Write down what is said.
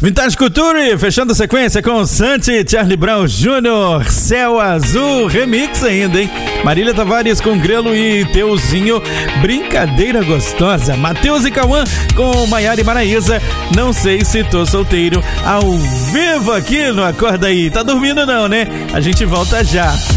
Vintage Culture, fechando a sequência com Santi, Charlie Brown Jr., Céu Azul, remix ainda, hein? Marília Tavares com Grelo e Teuzinho, Brincadeira Gostosa. Matheus e Cauã com Maiara e Maraísa, Não Sei Se Tô Solteiro, ao vivo aqui no Acorda Aí. Tá dormindo não, né? A gente volta já.